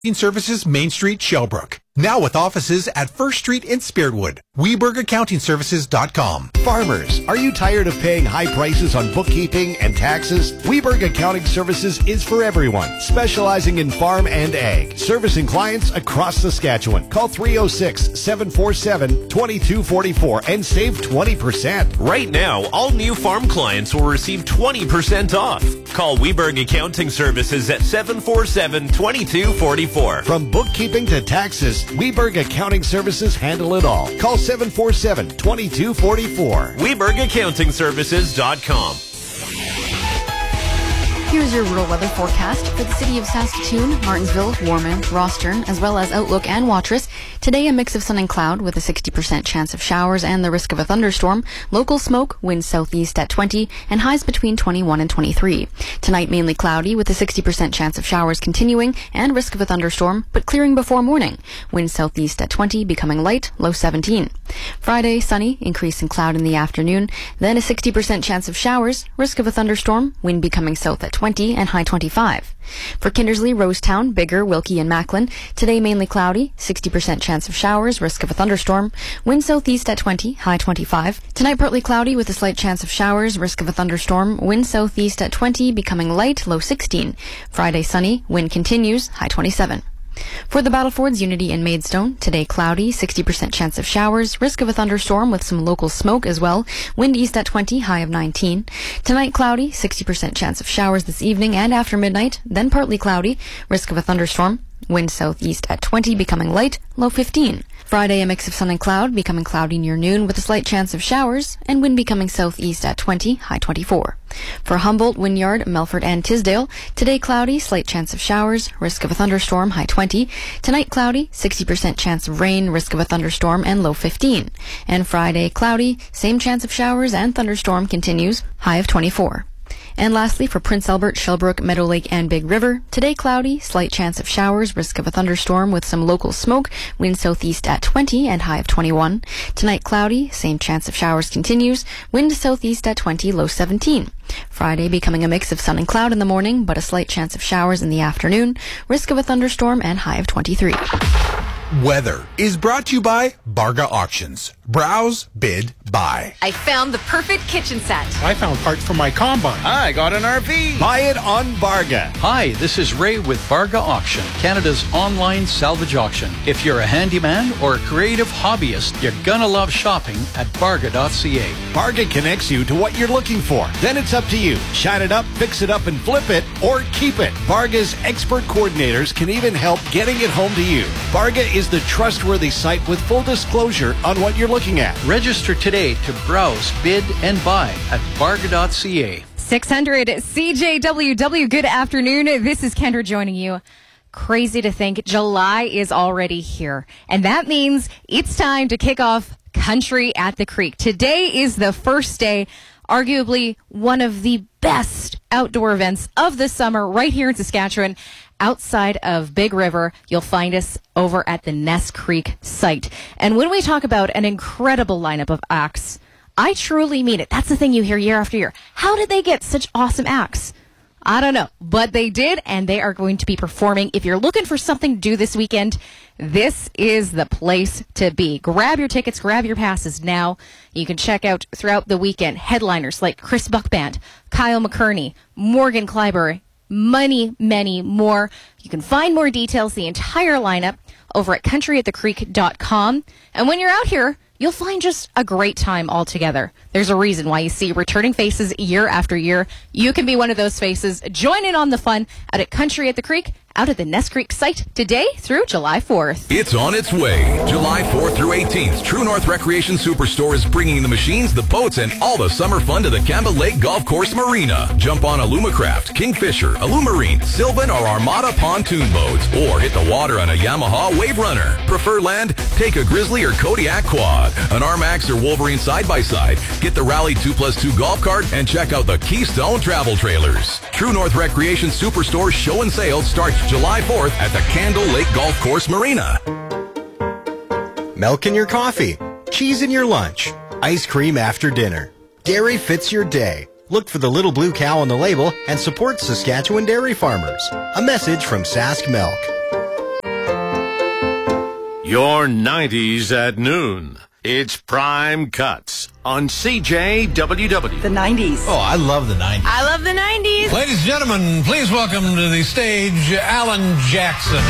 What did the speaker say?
Services, Main Street, Shellbrook. Now with offices at First Street in Spiritwood. WebergAccountingServices.com. Farmers, are you tired of paying high prices on bookkeeping and taxes? Weberg Accounting Services is for everyone, specializing in farm and ag, servicing clients across Saskatchewan. Call 306-747-2244 and save 20%. Right now, all new farm clients will receive 20% off. Call Weberg Accounting Services at 747-2244. From bookkeeping to taxes, Weberg Accounting Services handle it all. Call 747-2244. WebergAccountingServices.com. Here's your rural weather forecast for the city of Saskatoon, Martinsville, Warman, Rostern, as well as Outlook and Watrous. Today, a mix of sun and cloud with a 60% chance of showers and the risk of a thunderstorm. Local smoke, winds southeast at 20, and highs between 21 and 23. Tonight, mainly cloudy with a 60% chance of showers continuing and risk of a thunderstorm, but clearing before morning. Winds southeast at 20, becoming light, low 17. Friday, sunny, increase in cloud in the afternoon, then a 60% chance of showers, risk of a thunderstorm, wind becoming south at 20 and high 25. For Kindersley, Rosetown, Bigger, Wilkie, and Macklin, today mainly cloudy, 60% chance of showers, risk of a thunderstorm, wind southeast at 20, high 25. Tonight partly cloudy with a slight chance of showers, risk of a thunderstorm, wind southeast at 20, becoming light, low 16. Friday sunny, wind continues, high 27. For the Battlefords, Unity and Maidstone, today cloudy, 60% chance of showers, risk of a thunderstorm with some local smoke as well, wind east at 20, high of 19. Tonight cloudy, 60% chance of showers this evening and after midnight, then partly cloudy, risk of a thunderstorm, wind southeast at 20, becoming light, low 15. Friday, a mix of sun and cloud, becoming cloudy near noon with a slight chance of showers, and wind becoming southeast at 20, high 24. For Humboldt, Wynyard, Melfort, and Tisdale, today cloudy, slight chance of showers, risk of a thunderstorm, high 20. Tonight cloudy, 60% chance of rain, risk of a thunderstorm, and low 15. And Friday, cloudy, same chance of showers and thunderstorm continues, high of 24. And lastly, for Prince Albert, Shellbrook, Meadow Lake, and Big River, today cloudy, slight chance of showers, risk of a thunderstorm with some local smoke, wind southeast at 20 and high of 21. Tonight cloudy, same chance of showers continues, wind southeast at 20, low 17. Friday becoming a mix of sun and cloud in the morning, but a slight chance of showers in the afternoon, risk of a thunderstorm and high of 23. Weather is brought to you by Barga Auctions. Browse, bid, buy. I found the perfect kitchen set. I found parts for my combine. I got an RV. Buy it on Barga. Hi, this is Ray with Barga Auction, Canada's online salvage auction. If you're a handyman or a creative hobbyist, you're gonna love shopping at Barga.ca. Barga connects you to what you're looking for. Then it's up to you. Shine it up, fix it up, and flip it, or keep it. Barga's expert coordinators can even help getting it home to you. Barga is the trustworthy site with full disclosure on what you're looking at. Register today to browse, bid, and buy at Barga.ca. 600 CJWW, good afternoon. This is Kendra joining you. Crazy to think July is already here. And that means it's time to kick off Country at the Creek. Today is the first day, arguably one of the best outdoor events of the summer right here in Saskatchewan. Outside of Big River, you'll find us over at the Ness Creek site. And when we talk about an incredible lineup of acts, I truly mean it. That's the thing you hear year after year. How did they get such awesome acts? I don't know, but they did, and they are going to be performing. If you're looking for something to do this weekend, this is the place to be. Grab your tickets, grab your passes now. You can check out throughout the weekend headliners like Chris Buckband, Kyle McKerney, Morgan Clyburn, many more. You can find more details, the entire lineup, over at countryatthecreek.com. And when you're out here, you'll find just a great time altogether. There's a reason why you see returning faces year after year. You can be one of those faces. Join in on the fun out at Country at the Creek, out at the Ness Creek site today through July 4th. It's on its way. July 4th through 18th, True North Recreation Superstore is bringing the machines, the boats, and all the summer fun to the Campbell Lake Golf Course Marina. Jump on Alumacraft, Kingfisher, Alumarine, Sylvan, or Armada pontoon boats, or hit the water on a Yamaha Wave Runner. Prefer land? Take a Grizzly or Kodiak Quad, an RMAX or Wolverine side-by-side. Get the Rally 2+2 golf cart and check out the Keystone Travel Trailers. True North Recreation Superstore show and sale starts July 4th at the Candle Lake Golf Course Marina. Milk in your coffee, cheese in your lunch, ice cream after dinner. Dairy fits your day. Look for the little blue cow on the label and support Saskatchewan dairy farmers. A message from Sask Milk. Your 90s at noon. It's Prime Cuts on CJWW. The 90s. Oh, I love the 90s. I love the 90s. Ladies and gentlemen, please welcome to the stage Alan Jackson.